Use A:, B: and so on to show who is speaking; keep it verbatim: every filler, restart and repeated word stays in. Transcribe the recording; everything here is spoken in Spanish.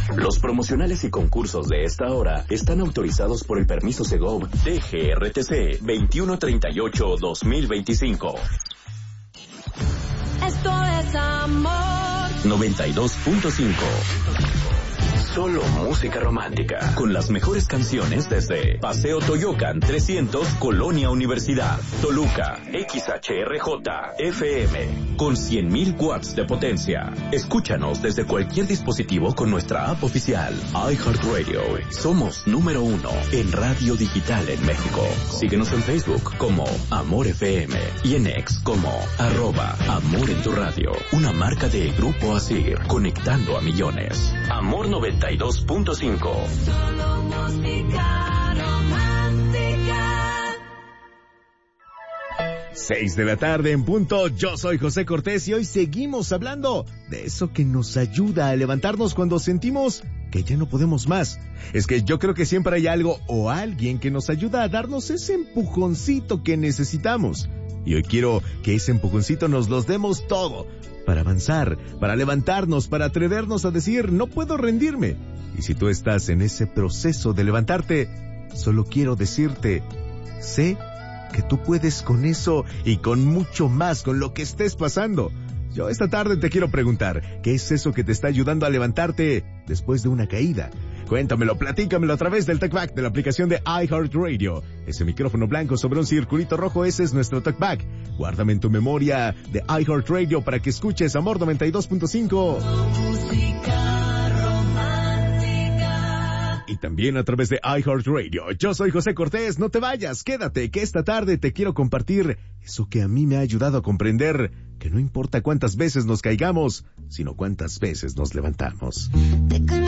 A: Los promocionales y concursos de esta hora están autorizados por el permiso Segov D G R T C veintiuno treinta y ocho guión dos mil veinticinco.
B: Esto es amor.
A: noventa y dos punto cinco. Solo música romántica, con las mejores canciones desde Paseo Toyocan trescientos, Colonia Universidad, Toluca, X H R J, F M, con cien mil watts de potencia. Escúchanos desde cualquier dispositivo con nuestra app oficial, iHeartRadio. Somos número uno en radio digital en México. Síguenos en Facebook como Amor F M y en X como arroba Amor en tu radio. Una marca de Grupo Asir, conectando a millones. Amor noventa y dos punto cinco.
B: Solo música romántica.
C: Seis de la tarde en punto. Yo soy José Cortés y hoy seguimos hablando de eso que nos ayuda a levantarnos cuando sentimos que ya no podemos más. Es que yo creo que siempre hay algo o alguien que nos ayuda a darnos ese empujoncito que necesitamos. Y hoy quiero que ese empujoncito nos los demos todo, para avanzar, para levantarnos, para atrevernos a decir, no puedo rendirme. Y si tú estás en ese proceso de levantarte, solo quiero decirte, sé que tú puedes con eso y con mucho más, con lo que estés pasando. Yo esta tarde te quiero preguntar, ¿qué es eso que te está ayudando a levantarte después de una caída? Cuéntamelo, platícamelo a través del TalkBack de la aplicación de iHeartRadio. Ese micrófono blanco sobre un circulito rojo, ese es nuestro TalkBack. Guárdame en tu memoria de iHeartRadio para que escuches Amor noventa y dos punto cinco.
B: Música romántica.
C: Y también a través de iHeartRadio. Yo soy José Cortés, no te vayas, quédate, que esta tarde te quiero compartir eso que a mí me ha ayudado a comprender que no importa cuántas veces nos caigamos, sino cuántas veces nos levantamos.
B: Te